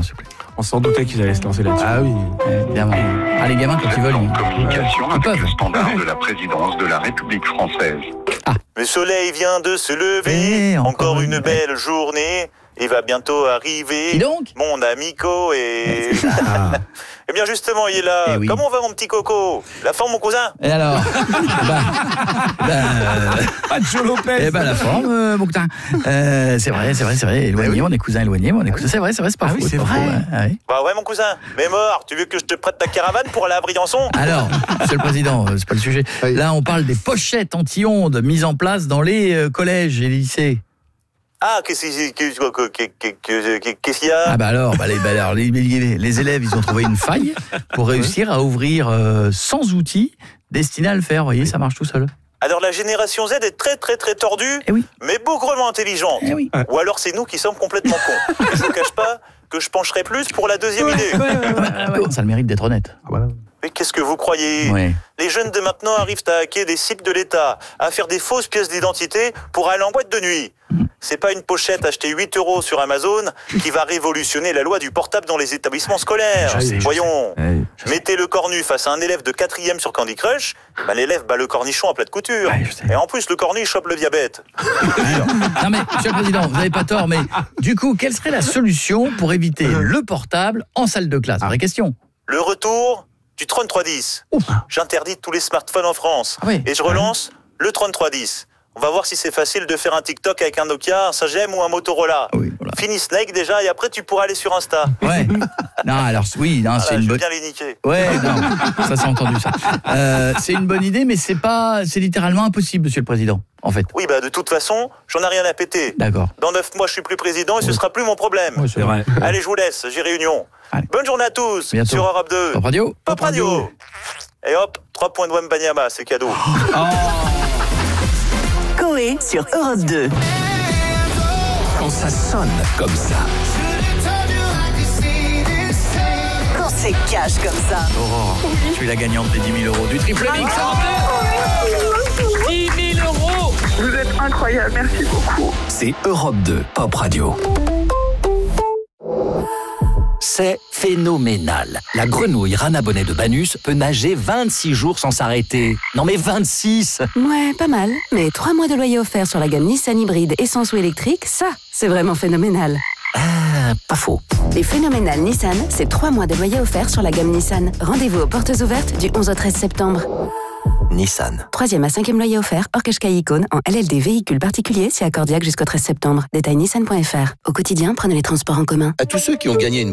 s'il vous plaît. On s'en doutait qu'ils allaient se lancer là-dessus. Ah oui, évidemment. Ah, les gamins, quand ils veulent, En communication ils avec peuvent. le standard de la présidence de la République française. Le soleil vient de se lever, encore une belle journée, il va bientôt arriver. Qui donc? Mon amico et... Eh bien justement, il est là. Eh oui. Comment va mon petit coco? La forme, mon cousin? Et alors Pas de Joe Lopez. Eh ben la forme, mon cousin. C'est vrai. Éloigné, on est cousins éloignés, on est cousins. C'est vrai, c'est pas faux. oui, c'est vrai. Ouais. Bah ouais, mon cousin. Mais mort, tu veux que je te prête ta caravane pour aller à Briançon? Alors, Monsieur le Président, c'est pas le sujet. Là, on parle des pochettes anti-ondes mises en place dans les collèges et les lycées. Ah, qu'est-ce qu'il y a? Ah bah alors, les élèves, ils ont trouvé une faille pour réussir à ouvrir sans outils destinés à le faire. Vous voyez, ça marche tout seul. Alors la génération Z est très très très tordue, Eh oui. mais beaucoup moins intelligente. Eh oui. Ou alors c'est nous qui sommes complètement cons. Et je vous cache pas que je pencherai plus pour la deuxième idée. Ça a le mérite d'être honnête. Mais qu'est-ce que vous croyez? Ouais. Les jeunes de maintenant arrivent à hacker des sites de l'État, à faire des fausses pièces d'identité pour aller en boîte de nuit. C'est pas une pochette achetée 8 € sur Amazon qui va révolutionner la loi du portable dans les établissements scolaires. Voyons, mettez le cornu face à un élève de 4e sur Candy Crush, l'élève bat le cornichon à plat de couture. Ouais, je sais. Et en plus, le cornu chope le diabète. Non mais, Monsieur le Président, vous n'avez pas tort, mais du coup, quelle serait la solution pour éviter le portable en salle de classe? Vraie question. Le retour du 3310. J'interdis tous les smartphones en France. Ah oui. Et je relance le 3310. On va voir si c'est facile de faire un TikTok avec un Nokia, un Sagem ou un Motorola. Oui, voilà. Fini Snake déjà et après tu pourras aller sur Insta. Ouais. Non, alors oui, non, c'est Voilà, une je bonne. vais bien les niquer. Ouais, non, ça c'est entendu ça. C'est une bonne idée, mais c'est littéralement impossible, Monsieur le Président, en fait. Oui, bah de toute façon, j'en ai rien à péter. D'accord. Dans 9 mois, je suis plus président et ce sera plus mon problème. Ouais, C'est vrai. Allez, je vous laisse, j'ai réunion. Allez. Bonne journée à tous Bientôt. sur Europe 2. Pop Radio. Pop Radio. Et hop, 3 points de Wembanyama, c'est cadeau. Coé sur Europe 2. Quand ça sonne comme ça. Quand c'est cash comme ça. Aurore, je suis la gagnante des 10 000 € du triple mix. 10 000 €. Vous êtes incroyable, merci beaucoup. C'est Europe 2, Pop Radio. C'est phénoménal. La grenouille Rana Bonnet de Banus peut nager 26 jours sans s'arrêter. Non mais 26! Ouais, pas mal. Mais 3 mois de loyer offert sur la gamme Nissan hybride essence ou électrique, ça, c'est vraiment phénoménal. Pas faux. Les phénoménales Nissan, c'est 3 mois de loyer offert sur la gamme Nissan. Rendez-vous aux portes ouvertes du 11 au 13 septembre. Nissan. 3e à 5e loyer offert, hors Qashqai Icône, en LLD véhicule particulier, c'est accordiaque jusqu'au 13 septembre. Détail nissan.fr. Au quotidien, prenez les transports en commun. À tous ceux qui ont gagné une